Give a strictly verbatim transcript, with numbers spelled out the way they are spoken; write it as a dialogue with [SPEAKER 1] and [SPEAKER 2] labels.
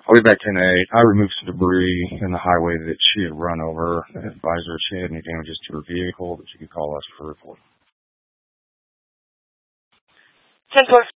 [SPEAKER 1] I'll be back ten eight. I removed some debris in the highway that she had run over. Advisor if she had any damages to her vehicle that she could call us for a report.
[SPEAKER 2] ten four.